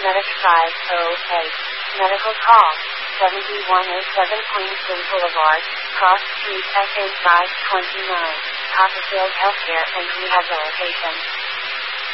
Medic 508. Medical call. 7107 Queenston Boulevard, Cross Street, SA 529. Copperfield Healthcare and Rehabilitation.